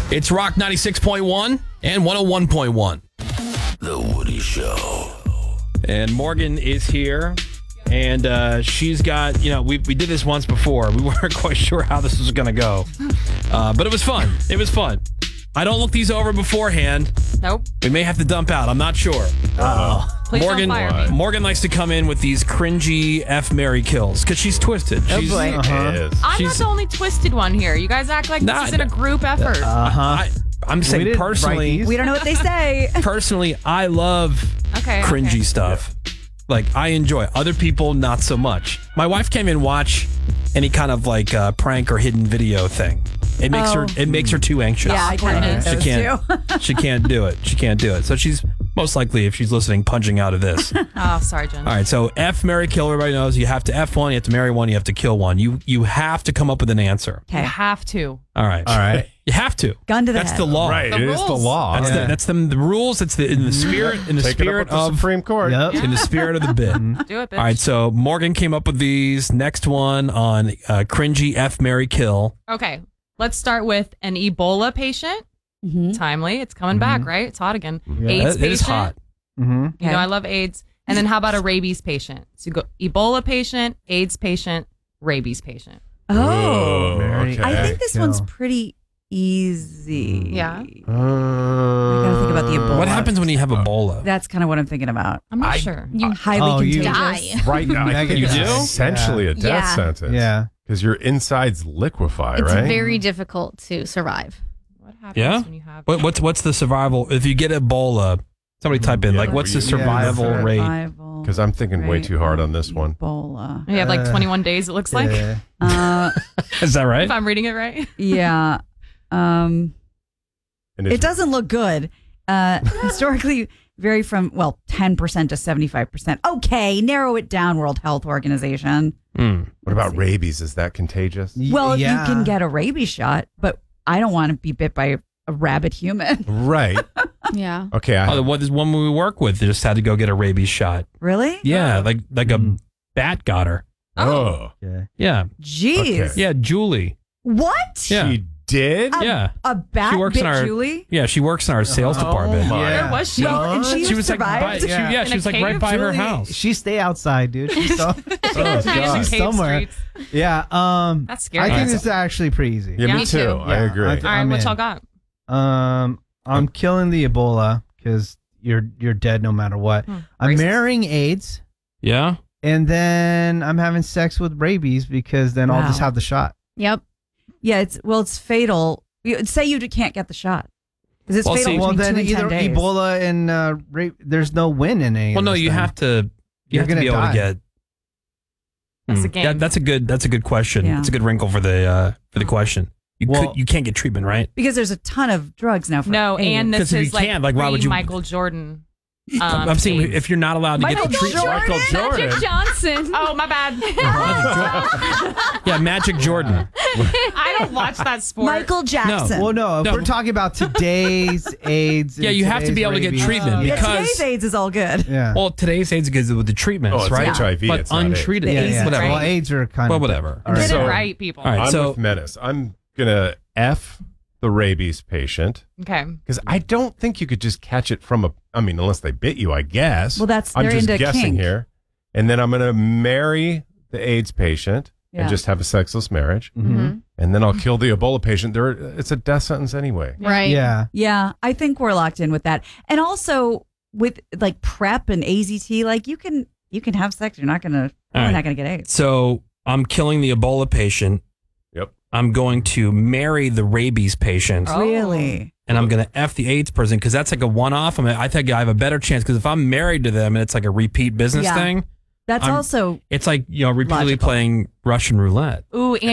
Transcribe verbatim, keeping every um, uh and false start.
It's Rock ninety-six point one and one oh one point one. The Woody Show. And Morgan is here. And uh, she's got, you know, we, we did this once before. We weren't quite sure how this was going to go. Uh, but it was fun. It was fun. I don't look these over beforehand. Nope. We may have to dump out. I'm not sure. Uh-oh. Please Morgan, don't fire me. Morgan likes to come in with these cringy F, Marry, kills because she's twisted. Oh, She's, boy. uh-huh. I'm She's- not the only twisted one here. You guys act like Nah, this isn't a group effort. Uh-huh. I, I'm saying didn't personally, write these. We don't know what they say. personally, I love Okay, cringy okay. stuff. Like, I enjoy it. Other people, not so much. My wife can't even watch any kind of like uh, prank or hidden video thing. It makes Oh. her it makes her too anxious. Yeah, I kind of she hate those can't too. she can't do it. She can't do it. So she's most likely, if she's listening, punching out of this. All Oh, sorry, Jen. right. So F, marry, kill. Everybody knows you have to F one, you have to marry one, you have to kill one. You you have to come up with an answer. You Okay, have to. All right. All right. You have to. gun to the That's head. the law. Right, The it is the rules. law. That's Yeah. the that's the, the rules. It's the in the spirit in the Take it up spirit with the of Supreme Court. Yep. in the spirit of the bit. Do it, bitch. All right, so Morgan came up with these. Next one on uh, cringy F, marry, kill. Okay, let's start with an Ebola patient. Mhm. Timely. It's coming back, right? It's hot again. Yeah. AIDS It- it is patient. hot. Mm-hmm. You Okay. know, I love AIDS. And then how about a rabies patient? So you go Ebola patient, AIDS patient, rabies patient. Oh, Mary. okay. I think this one's Kill. pretty easy. Yeah. Uh, I gotta think about the Ebola. What happens when you have Ebola? That's kind of what I'm thinking about. I'm not I- sure. You Highly Oh, you- contagious. die. Right now, I think You it's do? essentially a death Yeah. sentence. Yeah. Because your insides liquefy, It's right? very difficult to survive. What happens Yeah? when you have What, what's what's the survival if you get Ebola? Somebody type in Yeah, like what's the yeah. survival Yeah. rate? Survival Because I'm thinking way rate too hard of on this one. Ebola. you have like Uh, twenty-one days, it looks like. Yeah. Uh, Is that right? If I'm reading it right. yeah. Um, And it it's, doesn't look good. Uh, historically, vary from well ten percent to seventy-five percent. Okay, narrow it down. World Health Organization. Hmm. What about rabies? Is that contagious? Well, if yeah. you can get a rabies shot, but I don't want to be bit by a rabid human. Right. Yeah. Okay. I, Oh, what this one we work with just had to go get a rabies shot. Really? Yeah, like like a Mm. bat got her. oh. Yeah. Yeah, Jeez. Okay. yeah, Julie. What? Yeah. She did? A- Yeah, A bat She works bit in our- Julie? yeah. She works in our sales Oh, department. my. Where was she? Well, and she, She was like, by, survived. she, Yeah. yeah, In she a was like right cave? by her Julie, house. She stay outside, dude. She's, so, Oh, She's in the God. she's cave somewhere. streets. Yeah. Um, That's scary. I think Alright. this is actually pretty easy. Yeah, Yeah, me me too. too. I Yeah, agree. I- All right, I'm what in. y'all got? Um, I'm killing the Ebola because you're you're dead no matter what. Hmm, I'm racist. marrying AIDS, Yeah, and then I'm having sex with rabies because then I'll Wow. just have the shot. Yep. Yeah, it's well, it's fatal. You, say you can't get the shot because it's Well, fatal see- Well, between then two and either ten days. Ebola and uh, rape. There's no win in any. well, of no, this you thing. have to. You You're have to gonna be able die. to get. That's Hmm. a game. Yeah, that's a good. That's a good question. Yeah. It's a good wrinkle for the uh, for the question. You Well- could, you can't get treatment, right? Because there's a ton of drugs now for No, AIDS. and 'Cause this if you is like can't, like, why would you- Michael Jordan. Um, I'm saying AIDS. if you're not allowed to Michael get the treatment. Jordan? Michael Jordan. Magic Johnson. Oh, my bad. Yeah, Magic Jordan. I don't watch that sport. Michael Jackson. Well, no, if No. we're talking about today's AIDS. Yeah, and you have to today's be able to get rabies. treatment yeah, because today's AIDS is all good. Yeah. well, today's AIDS is with the treatments, Oh, it's right? H I V. But it's not AIDS. untreated, The yeah, AIDS yeah. is whatever. Well, right. AIDS are kind Well, of whatever. All Get right. So- it right, people. All right, I'm so with Menace. I'm gonna F the rabies patient Okay. because I don't think you could just catch it from a. I mean, unless they bit you, I guess. Well, that's- I'm they're just into guessing kink. here, and then I'm gonna marry the AIDS patient Yeah. and just have a sexless marriage, Mm-hmm. and then I'll kill the Ebola patient. There, it's a death sentence anyway. Right. Yeah. Yeah, I think we're locked in with that. And also with like PrEP and A Z T, like you can you can have sex. You're not gonna All you're right. not gonna get AIDS. So I'm killing the Ebola patient. Yep. I'm going to marry the rabies patient, Oh. Really? and I'm going to F the AIDS person because that's like a one-off. I mean, I think I have a better chance because if I'm married to them and it's like a repeat business Yeah. thing, That's I'm- also it's like, you know, repeatedly Logical. playing Russian roulette. Ooh,